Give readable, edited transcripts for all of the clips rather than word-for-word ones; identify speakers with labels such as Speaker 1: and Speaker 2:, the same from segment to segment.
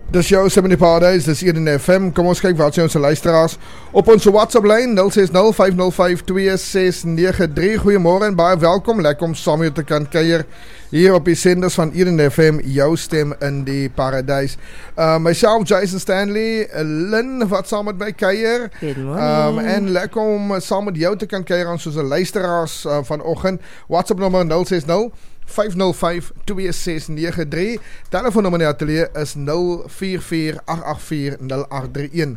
Speaker 1: Dis jou Stem in die Paradise, dis hier in FM. Kom ons kyk wat sê ons luisteraars op ons WhatsApp lyn 0605052693. Goeiemôre en baie welkom. Lekker om saam met jou te kan kuier hier op die senders van hier in FM, jou Stem in die Paradise. Myself Jason Stanley, Lynn wat saam met my kuier. En lekker om saam met jou te kan kuier aan soos 'n luisteraars vanoggend. WhatsApp nommer 060 5052693. Telefoonnommer in die ateljee is 044-884-0831.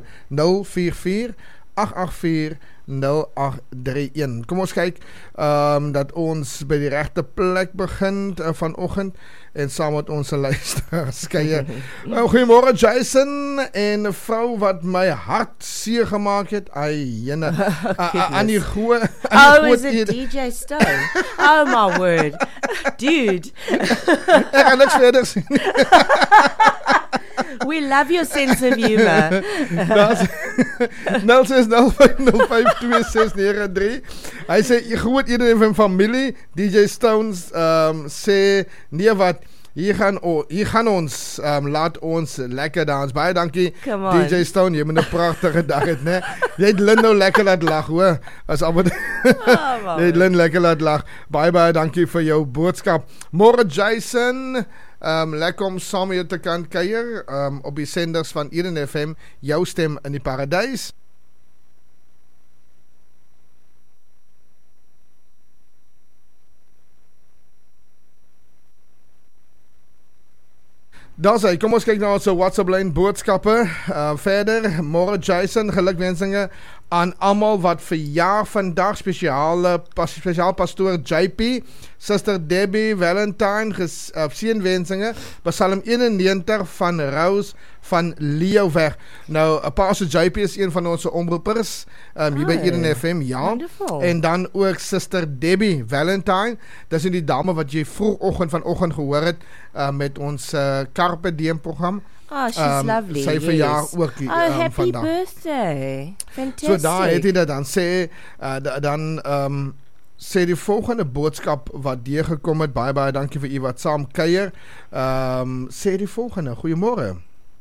Speaker 1: 044-884-0831. Kom ons kyk dat ons by die regte plek begin vanoggend en saam met ons luisteraars kuier. Goeiemôre Jason en 'n vrou wat my hart seer gemaak het. Ai jene. Aan die goeie.
Speaker 2: Is it DJ Stone? Oh my word. Dude.
Speaker 1: Ek kan niks verder sien.
Speaker 2: We love your sense of humor.
Speaker 1: 06005052693. Hy sê jy groot een van familie DJ Stones sê nee wat hier gaan ons laat ons lekker dans. Baie dankie DJ Stone, jy moet 'n pragtige dag hê, né? Jy het Lynn nou lekker laat lag, hoor. As almal jy het Lynn lekker laat lag. Baie dankie vir jou boodskap. Môre Jason, lekker om saam met jou te kan kuier op die senders van Eden FM, jou Stem in die Paradise. Daar's hy, kom ons kyk na ons WhatsApp lyn boodskappe. Verder, môre Jason, gelukwensinge aan almal wat verjaar vandag, spesiaal pastoor JP, Suster Debbie Valentine, seënwensinge, Psalm 91 van Rose van Leeuweg. Nou, Pastor JP is een van ons omroepers hier by Eden FM, ja.
Speaker 2: Wonderful.
Speaker 1: En dan ook Suster Debbie Valentine, dis die dame wat jy vanoggend gehoor het met ons Carpe Diem program.
Speaker 2: Oh, she's lovely.
Speaker 1: Sy verjaar ook
Speaker 2: happy
Speaker 1: vandag.
Speaker 2: birthday. Fantastic.
Speaker 1: So daar het hy dit dan sê, sê die volgende boodskap wat deur gekom het, baie dankie vir u wat saam kuier. Sê die volgende, goeiemôre.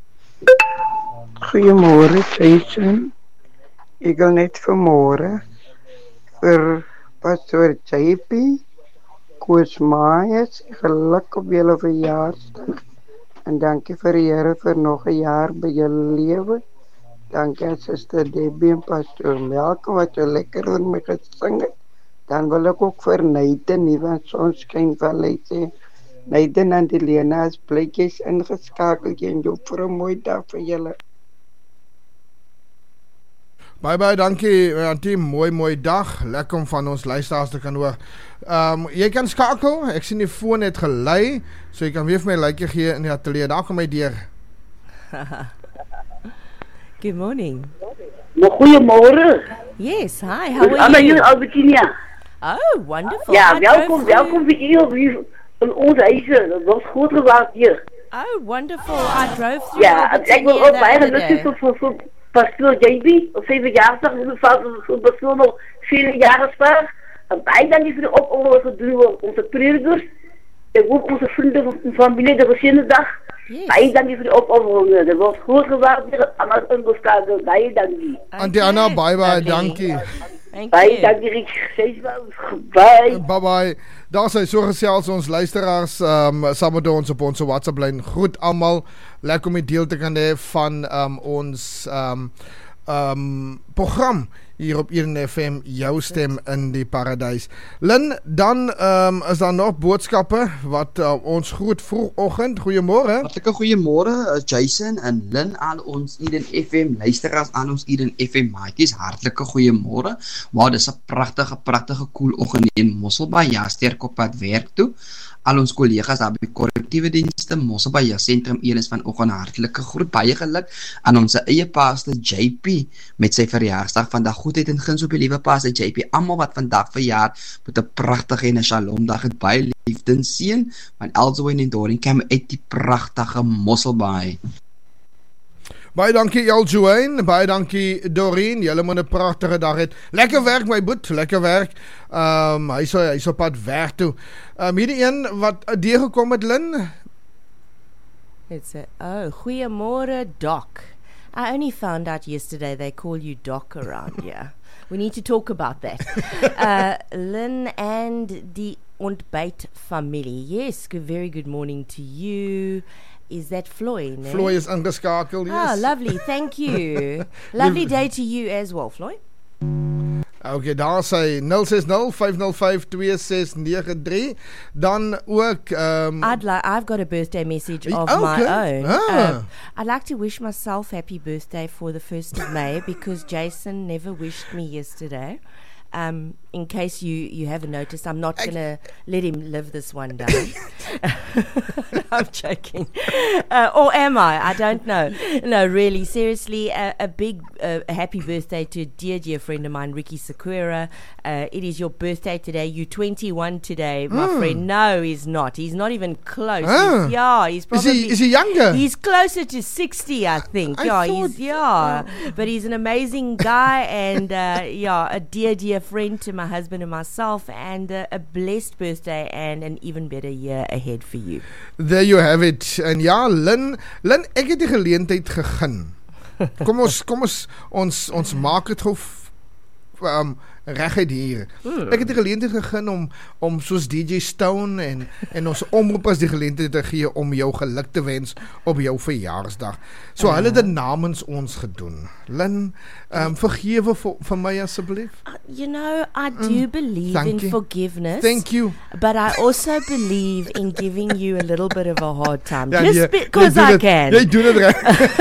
Speaker 3: Goeiemôre Jason. Ek wil net vanmôre vir Pastor JP Koos Maaiers geluk op julle verjaarsdag. En dankie vir die Here vir nog 'n jaar by julle lewe. Dankie aan Suster Debbie en Pastor Melke wat so lekker oor my gesing het. Dan wil ek ook vir Nathan nie van Sonskyn Vallei sê. Nathan en Helena is blikkies ingeskakel en jou vir 'n mooi dag vir julle.
Speaker 1: Baie dankie, Antie, mooi dag. Lekker om van ons luisteraars te kan hoor. Jy kan skakel, ek sien die foon het gelei, so jy kan weer vir my likeie gee in die ateljee. Daar kom hy deur.
Speaker 2: Good morning.
Speaker 4: Goeiemôre.
Speaker 2: Yes, hi, how are
Speaker 4: I'm
Speaker 2: you?
Speaker 4: in Albertina.
Speaker 2: Oh, wonderful.
Speaker 4: Ja,
Speaker 2: I drove
Speaker 4: welkom vir u in ons huise. Dat was goed gewaard hier.
Speaker 2: Oh, wonderful. I drove through
Speaker 4: Ja, ek wil ook baie
Speaker 2: the other day.
Speaker 4: gelukkig vir Pastor JB op 7 verjaarsdag. Ons besloot nog 4 jaar spaar. En baie dankie vir die opoffering gedoen onze predikers. En ook onze vrienden van familie, de gezinsdag.
Speaker 2: Yes.
Speaker 4: Baie dankie vir die opoffering. Dat was goed gewaard hier. Allemaal inbestaande. Baie dankie.
Speaker 1: Antie Anna,
Speaker 2: Okay,
Speaker 1: baie
Speaker 2: lovely.
Speaker 1: dankie.
Speaker 2: Thank
Speaker 4: Baie
Speaker 2: you.
Speaker 4: dankie, Rick. Bye.
Speaker 1: Bye. Daar sy so gesels ons luisteraars saam met ons op ons WhatsApp lyn. Groet almal. Lekker om die deel te kan hê van ons program hier op Eden FM, jou Stem in die Paradise. Lynn, dan is daar nog boodskappe wat ons groet vroegoggend. Goeiemôre.
Speaker 5: Hartlike goeiemôre Jason en Lynn, aan ons Eden FM luisteraars, aan ons Eden FM maatjies, hartlike goeiemôre. Wow, dis 'n pragtige cool oggend in Mosselbaai, ja, sterk op pad werk toe. Al ons kollegas daar by korrektiewe dienste Mosselbaai ja, sentrum Edens vanoggend hartlike groet, baie geluk aan ons eie pastor JP met sy verjaarsdag vandag. Goedheid en guns op die liewe pastor JP, almal wat vandag verjaar met 'n pragtige en 'n Shalom dag het, baie liefde en seën van Elsewhere en Doringcam uit die pragtige Mosselbaai.
Speaker 1: Baie dankie Joanne, baie dankie Doreen, julle moet 'n pragtige dag hê. Lekker werk my boet, lekker werk. Hy's op pad werk toe. Hierdie een wat deurgekom het, Lynn.
Speaker 2: It's goeiemorgen, Doc. I only found out yesterday they call you Doc around here. We need to talk about that. Lynn and the Ontbyt family. Yes, very good morning to you. Is that Floy? Ne?
Speaker 1: Floy is ingeskakel, yes.
Speaker 2: Oh, lovely. Thank you. Lovely day to you as well, Floy.
Speaker 1: Okay, daar sê 060-505-2693. Dan ook
Speaker 2: I've got a birthday message of my own. I'd like to wish myself happy birthday for the 1st of May because Jason never wished me yesterday. In case you haven't noticed, I'm not going to let him live this one down. I'm joking. Or am I? I don't know. No, really, seriously, a big happy birthday to a dear friend of mine, Ricky Sequeira. It is your birthday today. You're 21 today, my friend. No, he's not. He's not even close. He's probably...
Speaker 1: Is he younger?
Speaker 2: He's closer to 60, I think. But he's an amazing guy and, a dear friend to my husband and myself, and a blessed birthday and an even better year ahead for you.
Speaker 1: There you have it. En ja, Lynn, ek het die geleentheid gegee. Kom ons maak het gou reguit hier. Ek het die geleentheid gegee om soos DJ Stone en ons omroepers die geleentheid te gee om jou geluk te wens op jou verjaarsdag. So hulle het dit namens ons gedoen. Lynn, vergewe vir my asseblief.
Speaker 2: You know, I do believe in forgiveness.
Speaker 1: Thank you.
Speaker 2: But I also believe in giving you a little bit of a hard time. Just because I can.
Speaker 1: Jy doen dit reg.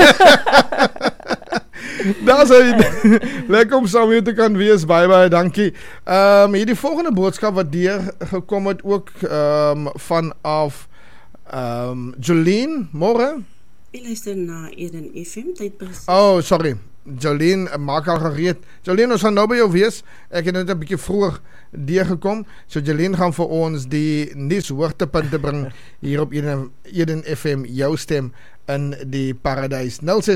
Speaker 1: Daar sê lekker om saam hier te kan wees. Baie dankie. Hier die volgende boodskap wat deur gekom het ook vanaf Jolene, môre.
Speaker 6: Ek luister na Eden FM tydbus.
Speaker 1: Oh, sorry. Jolene, maak al gereed. Jolene, ons gaan nou by jou wees. Ek het net 'n bietjie vroeg deurgekom. So Jolene gaan vir ons die nuus hoogtepunte bring hier op Eden FM, jou stem in die paradys.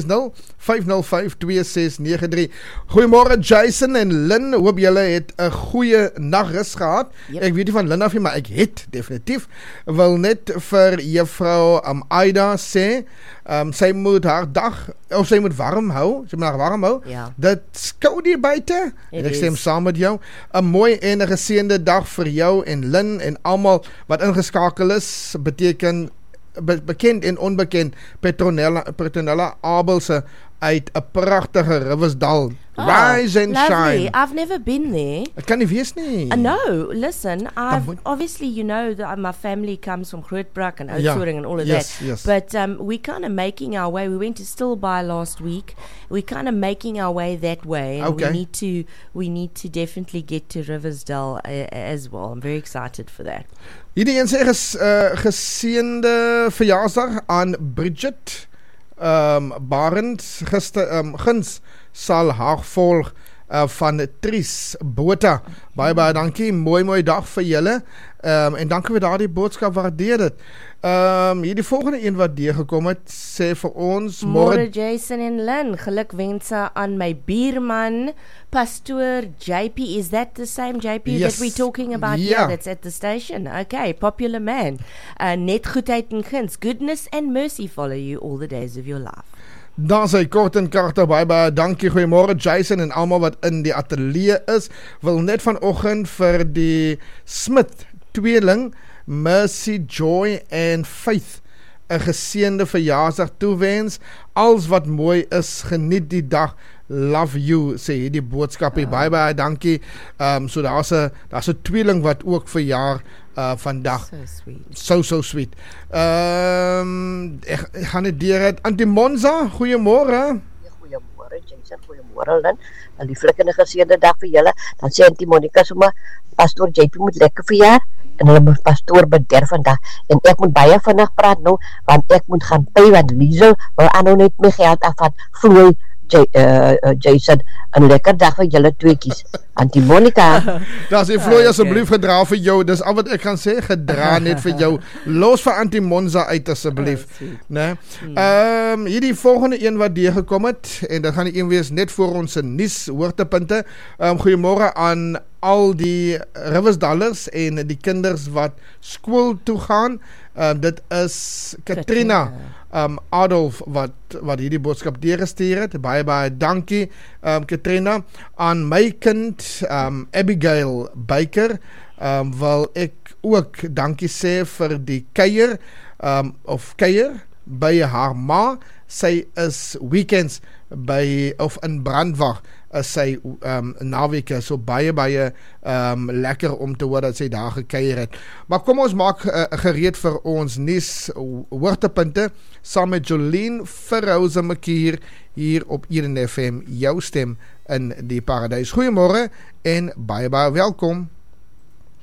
Speaker 1: 060-505-2693. Goeiemôre Jason en Lynn, hoop julle het 'n goeie nagrus gehad. Yep. Ek weet nie van Lynn af nie, maar ek het definitief. Wil net vir juffrou Aida sê, sy moet haar dag, of sy moet warm hou,
Speaker 2: Ja.
Speaker 1: Dit skoud hier buite. En ek stem saam met jou. 'n Mooi en 'n geseënde dag vir jou en Lynn en almal wat ingeskakel is. Beteken bekend en onbekend Petronella Abelse uit 'n pragtige Riversdal. Rise and
Speaker 2: lovely.
Speaker 1: shine.
Speaker 2: I've never been there.
Speaker 1: Ek kan nie wees nie.
Speaker 2: No, listen, obviously you know that my family comes from Grootbrak and Oudtshoorn and all of that.
Speaker 1: Yes.
Speaker 2: But we're kind of making our way. We went to Stilbaai last week. We're kind of making our way that way, and we need to definitely get to Riversdal as well. I'm very excited for that.
Speaker 1: Hierdie een sê geseënde verjaarsdag aan Bridget Barend guns sal haar volg van Tries Botha. Baie dankie, mooi dag vir julle. En dankie vir daardie boodskap, waardeer dit. Hierdie volgende een wat deurgekom het, sê vir ons
Speaker 2: môre Jason en Lynn, gelukwense aan my buurman Pastoor JP. Is that the same JP that we're talking about here that's at the station? Okay, popular man. Net goedheid en guns, goodness and mercy follow you all the days of your life.
Speaker 1: Dan sê kort en kragtig baie dankie, goeiemôre Jason en almal wat in die ateljee is. Wil net vanoggend vir die Smith tweeling Mercy, Joy en Faith 'n geseënde verjaarsdag toewens. Als wat mooi is, geniet die dag. Love you, sê die boodskap. Baie dankie. So daar's 'n tweeling wat ook verjaar vandag.
Speaker 2: So sweet.
Speaker 1: So sweet. Ek gaan net deur. Antimonza, goeiemôre.
Speaker 7: Goeiemôre Jason, goeiemôre Lynn. 'n Lieflike en geseënde dag vir julle. Dan sê Auntie Monica sommer Pastoor JP moet lekker verjaar en hulle moet pastoor bederf vandag. En ek moet baie vinnig praat nou want ek moet gaan pay want Liesel wil aanhou net my geld afvat. Floy Jason, 'n lekker dag vir julle tweeetjies. Auntie Monica.
Speaker 1: Daar sê Floy asseblief gedra vir jou. Dis al wat ek kan sê, gedra net vir jou. Los vir Auntie Monza uit asseblief, né? Hierdie volgende een wat deurgekom het en dit gaan die een wees net voor ons nuus hoogtepunte. Goeiemôre aan al die Riversdalers en die kinders wat skool toe gaan. Dit is Katrina Adolf wat hierdie boodskap deurgestuur het. Baie dankie Katrina. Aan my kind Abigail Baker wil ek ook dankie sê vir die kuier by haar ma. Sy is weekends in Brandwag is sy naweke, so baie lekker om te hoor dat sy daar gekuier het. Maar kom ons maak gereed vir ons nuus hoogtepunte saam met Jolien Verhousen-Makier hier op Eden FM, jou stem in die paradys. Goeiemôre en baie welkom.